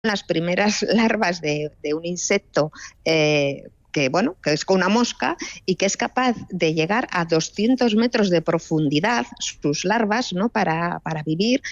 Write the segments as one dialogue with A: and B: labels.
A: las primeras larvas de un insecto que es con una mosca y que es capaz de llegar a 200 metros de profundidad, sus larvas, ¿no? Para vivir,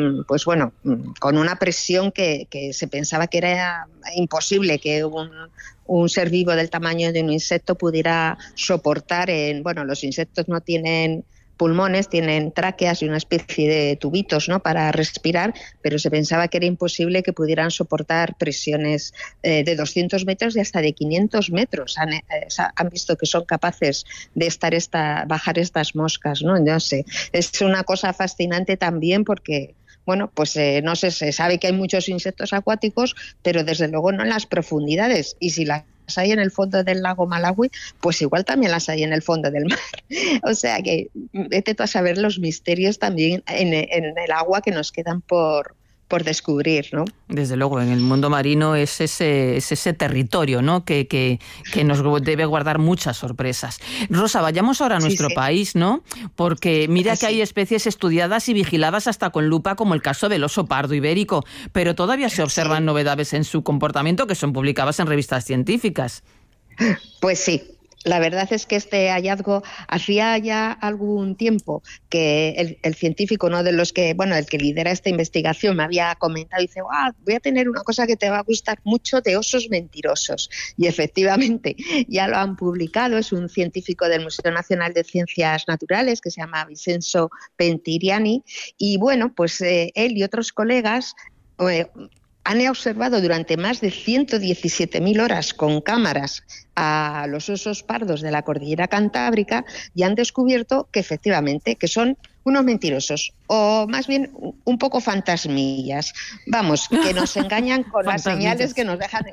A: con una presión que se pensaba que era imposible que un ser vivo del tamaño de un insecto pudiera soportar. Los insectos no tienen pulmones, tienen tráqueas y una especie de tubitos, ¿no? Para respirar, pero se pensaba que era imposible que pudieran soportar presiones de 200 metros y hasta de 500 metros. Han visto que son capaces de bajar estas moscas, ¿no? No sé, es una cosa fascinante también porque no sé, se sabe que hay muchos insectos acuáticos, pero desde luego no en las profundidades. Y si las hay en el fondo del lago Malawi, pues igual también las hay en el fondo del mar. O sea que vete tú a saber los misterios también en el agua que nos quedan por descubrir, ¿no?
B: Desde luego, en el mundo marino es ese territorio, ¿no? que nos debe guardar muchas sorpresas. Rosa, vayamos ahora a nuestro país, ¿no? Porque mira que hay especies estudiadas y vigiladas hasta con lupa, como el caso del oso pardo ibérico, pero todavía se observan novedades en su comportamiento que son publicadas en revistas científicas.
A: Pues sí. La verdad es que este hallazgo hacía ya algún tiempo que el científico, uno de los que, el que lidera esta investigación, me había comentado, dice, voy a tener una cosa que te va a gustar mucho de osos mentirosos. Y efectivamente, ya lo han publicado, es un científico del Museo Nacional de Ciencias Naturales que se llama Vincenzo Pentiriani, y él y otros colegas han observado durante más de 117.000 horas con cámaras a los osos pardos de la cordillera Cantábrica y han descubierto que efectivamente que son unos mentirosos, o más bien un poco fantasmillas. Vamos, que nos engañan con las señales que nos dejan.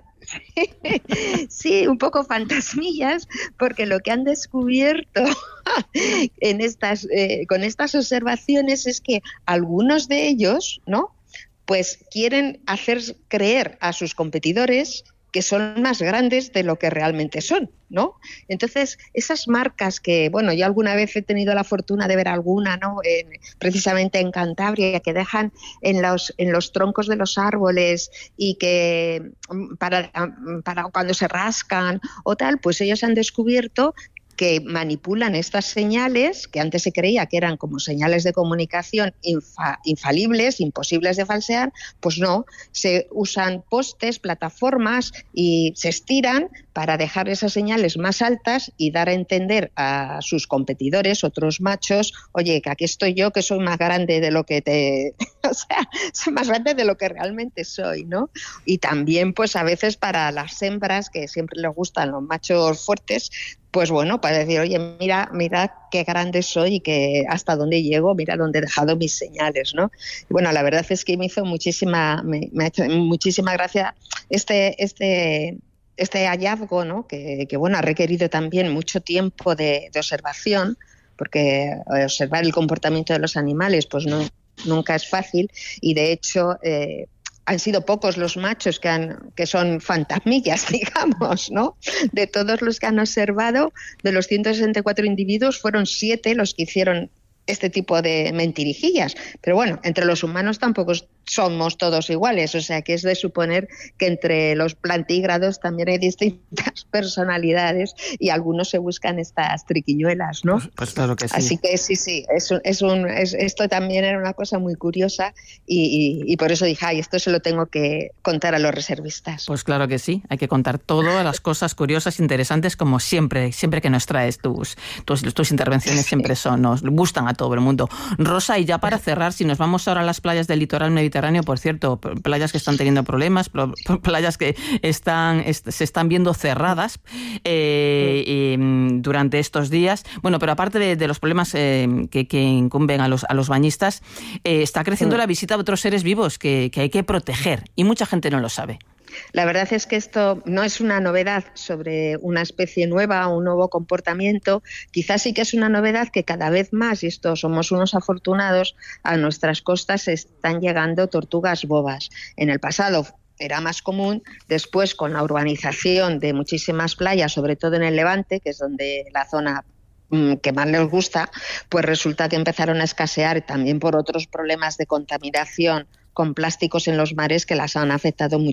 A: Sí, un poco fantasmillas, porque lo que han descubierto con estas observaciones es que algunos de ellos, ¿no?, pues quieren hacer creer a sus competidores que son más grandes de lo que realmente son, ¿no? Entonces, esas marcas que, yo alguna vez he tenido la fortuna de ver alguna, ¿no?, precisamente en Cantabria, que dejan en los troncos de los árboles y que para cuando se rascan o tal, pues ellos han descubierto que manipulan estas señales, que antes se creía que eran como señales de comunicación infalibles, imposibles de falsear, pues no, se usan postes, plataformas y se estiran para dejar esas señales más altas y dar a entender a sus competidores, otros machos, oye, que aquí estoy yo, que soy más grande de lo que soy más grande de lo que realmente soy, ¿no? Y también, pues a veces para las hembras, que siempre les gustan los machos fuertes, pues para decir, oye, mira qué grande soy y que hasta dónde llego, mira dónde he dejado mis señales, ¿no? Y la verdad es que me ha hecho muchísima gracia este hallazgo, ¿no? Que ha requerido también mucho tiempo de observación, porque observar el comportamiento de los animales, pues nunca es fácil, y de hecho han sido pocos los machos que son fantasmillas, digamos, ¿no? De todos los que han observado, de los 164 individuos, fueron 7 los que hicieron este tipo de mentirijillas. Pero entre los humanos tampoco somos todos iguales, o sea que es de suponer que entre los plantígrados también hay distintas personalidades y algunos se buscan estas triquiñuelas, ¿no?
B: Pues claro que sí.
A: Así que sí, esto también era una cosa muy curiosa y por eso dije, esto se lo tengo que contar a los reservistas.
B: Pues claro que sí, hay que contar todas las cosas curiosas, interesantes, como siempre que nos traes tus intervenciones, siempre nos gustan a todo el mundo. Rosa, y ya para cerrar, si nos vamos ahora a las playas del litoral mediterráneo, por cierto, playas que están teniendo problemas, playas que se están viendo cerradas durante estos días. Pero aparte de los problemas que incumben a los bañistas, está creciendo la visita de otros seres vivos que hay que proteger, y mucha gente no lo sabe.
A: La verdad es que esto no es una novedad sobre una especie nueva o un nuevo comportamiento. Quizás sí que es una novedad que cada vez más, y esto somos unos afortunados, a nuestras costas están llegando tortugas bobas. En el pasado era más común, después con la urbanización de muchísimas playas, sobre todo en el Levante, que es donde la zona que más les gusta, pues resulta que empezaron a escasear también por otros problemas de contaminación con plásticos en los mares que las han afectado muchísimo.